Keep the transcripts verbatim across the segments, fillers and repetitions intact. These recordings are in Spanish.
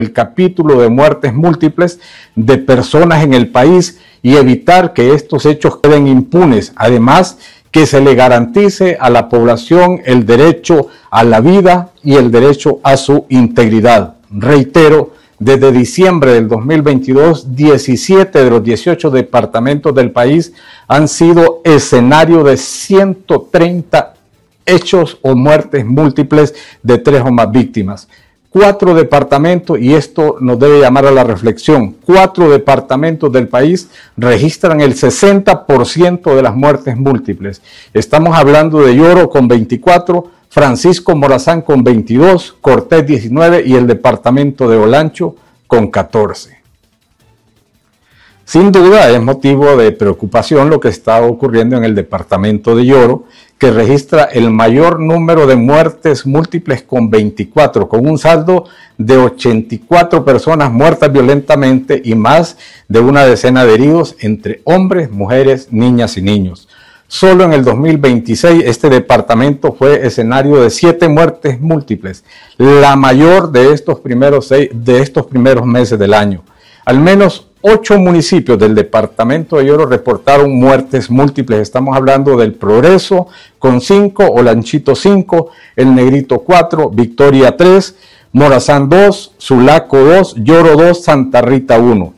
el capítulo de muertes múltiples de personas en el país y evitar que estos hechos queden impunes. Además, que se le garantice a la población el derecho a la vida y el derecho a su integridad. Reitero, desde diciembre del dos mil veintidós, diecisiete de los dieciocho departamentos del país han sido escenario de ciento treinta hechos o muertes múltiples de tres o más víctimas. Cuatro departamentos, y esto nos debe llamar a la reflexión, cuatro departamentos del país registran el sesenta por ciento de las muertes múltiples. Estamos hablando de Yoro con veinticuatro, Francisco Morazán con veintidós, Cortés diecinueve y el departamento de Olancho con catorce. Sin duda es motivo de preocupación lo que está ocurriendo en el departamento de Yoro, que registra el mayor número de muertes múltiples con veinticuatro, con un saldo de ochenta y cuatro personas muertas violentamente y más de una decena de heridos entre hombres, mujeres, niñas y niños. Solo en el dos mil veintiséis este departamento fue escenario de siete muertes múltiples, la mayor de estos primeros, seis, de estos primeros meses del año. Al menos ocho municipios del departamento de Yoro reportaron muertes múltiples. Estamos hablando del Progreso con cinco, Olanchito cinco, El Negrito cuatro, Victoria tres, Morazán dos, Sulaco dos, Yoro dos, Santa Rita uno.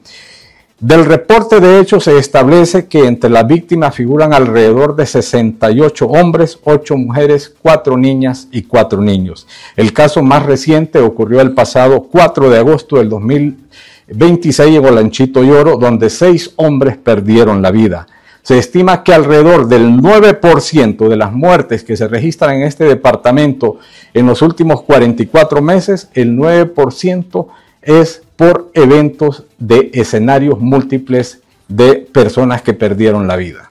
Del reporte de hechos se establece que entre las víctimas figuran alrededor de sesenta y ocho hombres, ocho mujeres, cuatro niñas y cuatro niños. El caso más reciente ocurrió el pasado cuatro de agosto del dos mil veintiséis en Olanchito Yoro, donde seis hombres perdieron la vida. Se estima que alrededor del nueve por ciento de las muertes que se registran en este departamento en los últimos cuarenta y cuatro meses, el nueve por ciento es por eventos de escenarios múltiples de personas que perdieron la vida.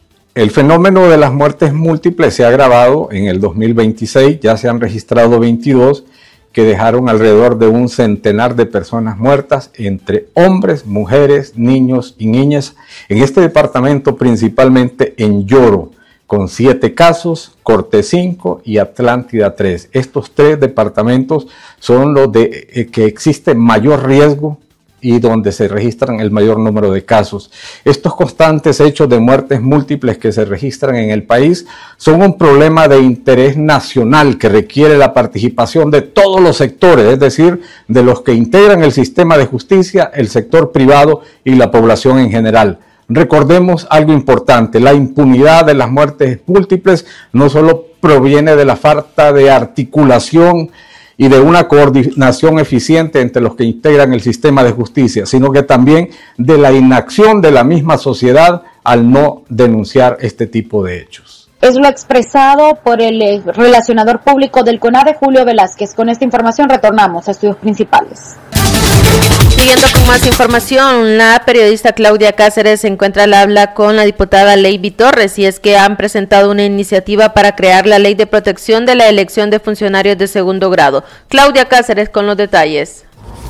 El fenómeno de las muertes múltiples se ha agravado en el dos mil veintiséis, ya se han registrado veintidós, que dejaron alrededor de un centenar de personas muertas entre hombres, mujeres, niños y niñas en este departamento, principalmente en Yoro, con siete casos, Cortés cinco y Atlántida tres. Estos tres departamentos son los de eh, que existe mayor riesgo y donde se registran el mayor número de casos. Estos constantes hechos de muertes múltiples que se registran en el país son un problema de interés nacional que requiere la participación de todos los sectores, es decir, de los que integran el sistema de justicia, el sector privado y la población en general. Recordemos algo importante: la impunidad de las muertes múltiples no solo proviene de la falta de articulación y de una coordinación eficiente entre los que integran el sistema de justicia, sino que también de la inacción de la misma sociedad al no denunciar este tipo de hechos. Es lo expresado por el relacionador público del CONAVE, Julio Velázquez. Con esta información retornamos a estudios principales. Siguiendo con más información, la periodista Claudia Cáceres se encuentra al habla con la diputada Leiby Torres, y es que han presentado una iniciativa para crear la ley de protección de la elección de funcionarios de segundo grado. Claudia Cáceres con los detalles.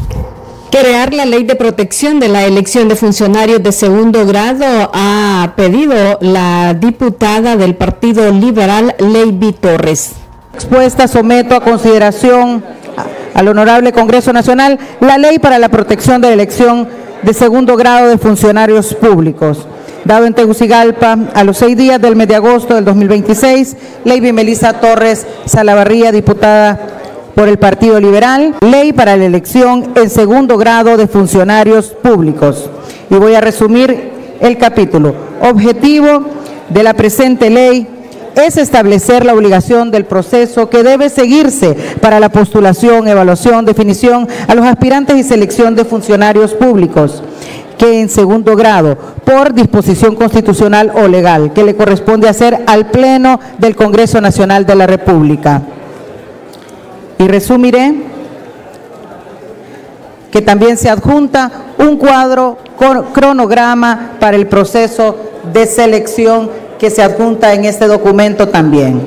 Crear la ley de protección de la elección de funcionarios de segundo grado ha pedido la diputada del Partido Liberal, Leiby Torres. Expuesta, someto a consideración al Honorable Congreso Nacional la ley para la protección de la elección de segundo grado de funcionarios públicos. Dado en Tegucigalpa, a los seis días del mes de agosto del dos mil veintiséis, Leiby Melissa Torres Salavarría, diputada por el Partido Liberal, ley para la elección en segundo grado de funcionarios públicos. Y voy a resumir el capítulo. Objetivo de la presente ley es establecer la obligación del proceso que debe seguirse para la postulación, evaluación, definición a los aspirantes y selección de funcionarios públicos, que en segundo grado, por disposición constitucional o legal, que le corresponde hacer al Pleno del Congreso Nacional de la República. Y resumiré que también se adjunta un cuadro con cronograma para el proceso de selección que se adjunta en este documento también.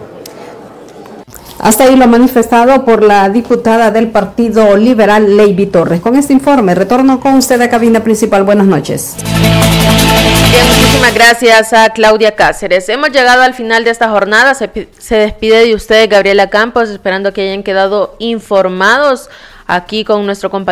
Hasta ahí lo manifestado por la diputada del Partido Liberal, Leiby Torres. Con este informe, retorno con usted a cabina principal. Buenas noches. Bien, muchísimas gracias a Claudia Cáceres. Hemos llegado al final de esta jornada. Se, se despide de ustedes Gabriela Campos, esperando que hayan quedado informados aquí con nuestro compañero